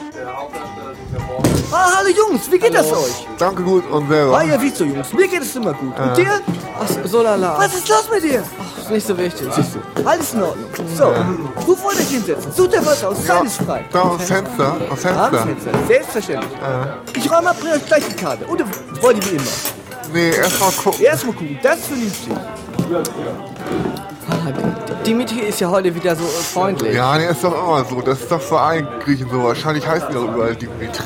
Ah, hallo Jungs, wie geht das euch? Danke gut und selber. Ah ja, wie so Jungs, mir geht es immer gut. Und dir? Ach, so lala. Was ist los mit dir? Ist nicht so wichtig. Alles in Ordnung. So, wo wollt ihr hinsetzen? Sucht ihr was aus, seid es frei. Da aufs Fenster. Aufs Fenster. Selbstverständlich. Ich räume ab, bring euch gleich die Karte. Oder wollt ihr wie immer? Nee, erstmal gucken. Erstmal gucken, das ist vernünftig. Dimitri ist ja heute wieder so freundlich. Ja, der ist doch immer so. Das ist doch für allen Griechen so. Wahrscheinlich heißen die auch überall Dimitri.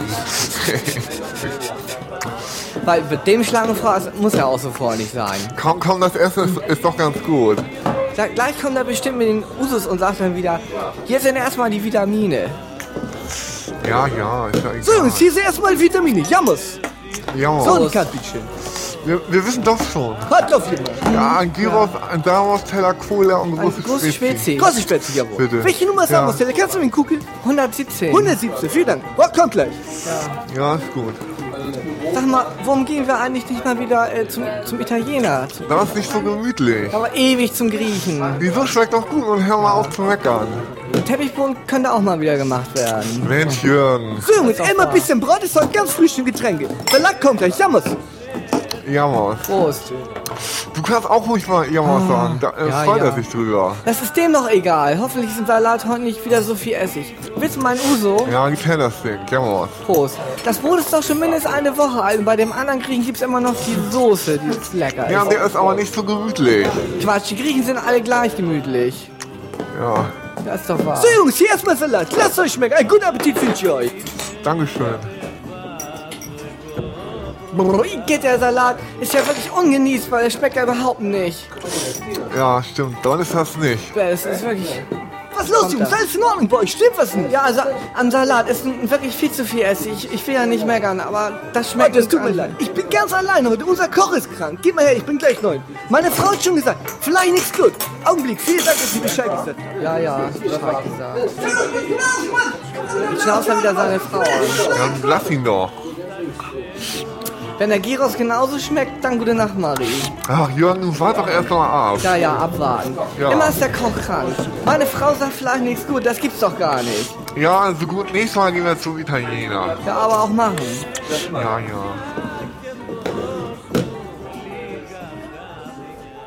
Weil mit dem Schlangenfrau muss er auch so freundlich sein. Komm, das Essen ist doch ganz gut. Gleich kommt er bestimmt mit den Usus und sagt dann wieder, hier sind erstmal die Vitamine. Ja, ist ja egal. So Jungs, hier sind erstmal Vitamine. Jammers. Ja, So, die Karte, bitteschön. wir wissen doch schon. Hat auf jeden Fall. Ja, ein Gyros, ein Damos, Teller, Cola und Ein großes Spezi. Große Spätzle, jawohl. Bitte. Welche Nummer ist Ja. Amostelle? Kannst du mir gucken? 117. 117, vielen Dank. Oh, kommt gleich. Ja, ist gut. Sag mal, warum gehen wir eigentlich nicht mal wieder zum Italiener? Das ist nicht so gemütlich. Aber ewig zum Griechen. Wieso schmeckt doch gut und hör mal auf zu meckern. Teppichboden könnte auch mal wieder gemacht werden. Mensch, Jürgen. So Jungs, immer ein bisschen Brot ist heute ganz frisch im Getränke. Salat kommt gleich, Jammers. Jammers. Prost. Du kannst auch ruhig mal Jammers sagen. Da freut er sich drüber. Das ist dem doch egal. Hoffentlich ist im Salat heute nicht wieder so viel Essig. Willst du meinen Uso? Ja, die Tellerstick. Jammers. Prost. Das Brot ist doch schon mindestens eine Woche alt und bei dem anderen Griechen gibt es immer noch die Soße, die ist lecker. Ja, ist. der ist aber nicht so gemütlich. Quatsch, die Griechen sind alle gleich gemütlich. Ja, Das ist doch wahr. So Jungs, hier erstmal Salat. Lasst euch schmecken. Einen guten Appetit wünsche ich euch. Dankeschön. Wie geht der Salat? Ist ja wirklich ungenießbar, der schmeckt ja überhaupt nicht. Ja, stimmt. Dann ist das nicht. Das ist wirklich... Was ist los, Jungs? Alles in Ordnung bei euch? Stimmt was nicht? Ja, also am Salat ist wirklich viel zu viel Essig. Ich will ja nicht meckern, aber das schmeckt Das tut mir nicht. leid. Ich bin ganz allein heute. Unser Koch ist krank. Gib mal her, ich bin gleich neu. Meine Frau hat schon gesagt, vielleicht nichts gut. Augenblick, vielen Dank, dass Sie Bescheid gesagt haben. Ja, das hab ich gesagt. Jetzt schnauzt er wieder seine Frau an. Ja, dann lass ihn doch. Wenn der Gyros genauso schmeckt, dann gute Nacht, Marie. Ach, Jürgen, wart doch erst mal ab. Ja, abwarten. Ja. Immer ist der Koch krank. Meine Frau sagt vielleicht nichts gut, das gibt's doch gar nicht. Ja, also gut. Nächstes Mal gehen wir zum Italiener. Ja, aber auch machen. Ja.